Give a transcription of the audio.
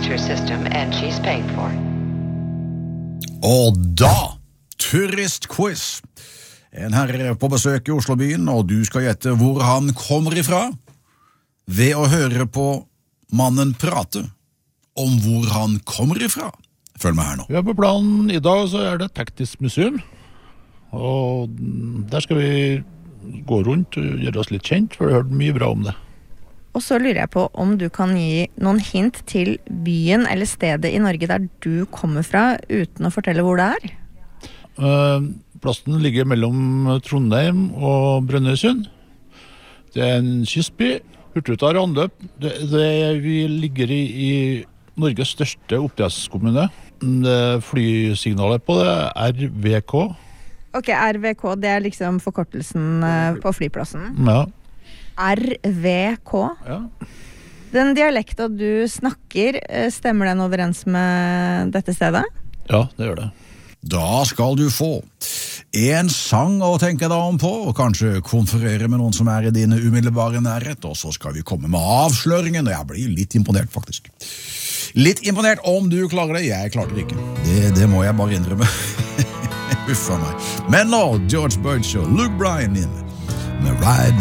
her system and she's paid for. Og da, turistquiz. En herre på besøk i Oslobyen, og du skal gjette hvor han kommer ifra, ved å høre på mannen prate om hvor han kommer ifra. Følg med her nå. Vi er på planen i dag, så er det Teknisk museum. Og der skal vi gå rundt og gjøre oss litt kjent, for jeg har hørt mye bra om det. Og så lurer jeg på om du kan gi noen hint til byen eller stedet i Norge der du kommer fra, uten å fortelle hvor det er. Plassen ligger mellom Trondheim og Brønnøysund. Det er en kystby. Hurtigruta har anløp. Vi ligger i Norges største oppdrettskommune. Flysignalet på det er RVK. Ok, RVK, det er liksom forkortelsen på flyplassen. Ja. RVK. Ja. Den dialekta du snakker, stemmer den overens med dette stedet? Ja, det gjør det. Da skal du få en sang å tenke deg om på, og kanskje konferere med noen som er i din umiddelbare nærhet, og så skal vi komme med avsløringen, og jeg blir litt imponert faktisk. Litt imponert om du klarer det, jeg klarer det ikke. Det må jeg bare innrømme. Uffa meg. Men nå, George Birch og Luke Bryan inn med Ride